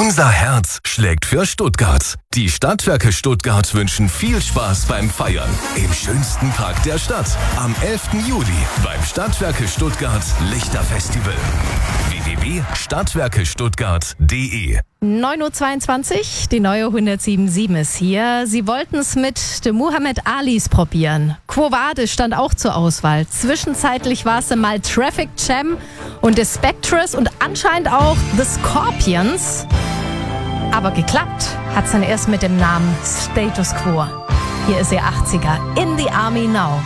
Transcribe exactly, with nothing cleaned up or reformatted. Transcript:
Unser Herz schlägt für Stuttgart. Die Stadtwerke Stuttgart wünschen viel Spaß beim Feiern. Im schönsten Park der Stadt. Am elften Juli beim Stadtwerke Stuttgart Lichterfestival. w w w punkt stadtwerke stuttgart punkt de neun Uhr zweiundzwanzig, die neue hundertsieben ist hier. Sie wollten es mit dem Muhammad Alis probieren. Quo Vadis stand auch zur Auswahl. Zwischenzeitlich war es mal Traffic Jam und The Spectres und anscheinend auch The Scorpions. Aber geklappt hat es dann erst mit dem Namen Status Quo. Hier ist ihr achtziger In the Army Now.